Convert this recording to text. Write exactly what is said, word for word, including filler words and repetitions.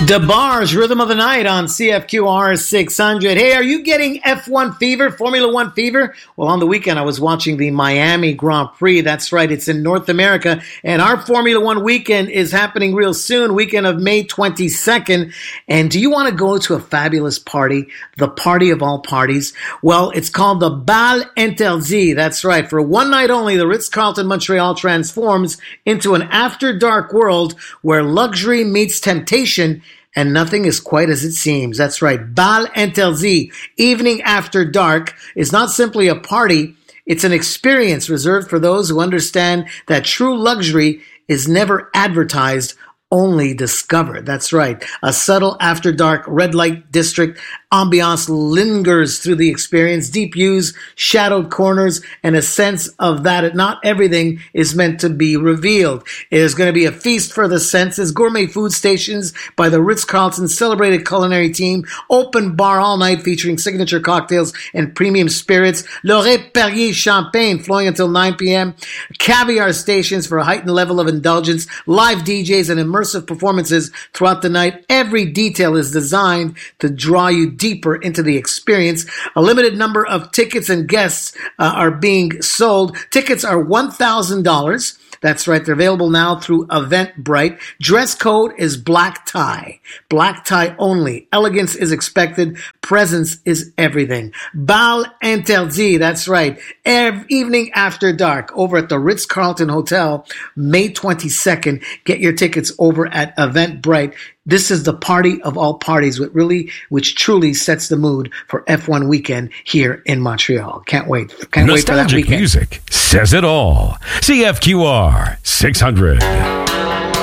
DeBarge, Rhythm of the Night on C F Q R six hundred. Hey, are you getting F one fever, Formula One fever? Well, on the weekend, I was watching the Miami Grand Prix. That's right, it's in North America. And our Formula One weekend is happening real soon, weekend of May twenty-second. And do you want to go to a fabulous party, the party of all parties? Well, it's called the Bal Interdit. That's right. For one night only, the Ritz-Carlton Montreal transforms into an after-dark world where luxury meets temptation and nothing is quite as it seems. That's right. Bal Interdit, evening after dark, is not simply a party. It's an experience reserved for those who understand that true luxury is never advertised, only discovered. That's right. A subtle after dark red light district ambiance lingers through the experience. Deep views, shadowed corners, and a sense of that not everything is meant to be revealed. It is going to be a feast for the senses. Gourmet food stations by the Ritz-Carlton celebrated culinary team. Open bar all night featuring signature cocktails and premium spirits. Laurent Perrier champagne flowing until nine p.m. Caviar stations for a heightened level of indulgence. Live D Js and immersive performances throughout the night. Every detail is designed to draw you deeper into the experience. A limited number of tickets and guests uh, are being sold. Tickets are one thousand dollars. That's right. They're available now through Eventbrite. Dress code is black tie. Black tie only. Elegance is expected. Presence is everything. Bal Interdit. That's right. Every evening after dark over at the Ritz-Carlton Hotel, May twenty-second. Get your tickets over at Eventbrite. This is the party of all parties, which really, which truly sets the mood for F one weekend here in Montreal. Can't wait. Can't wait for that weekend. Nostalgic music says it all. C F Q R six hundred.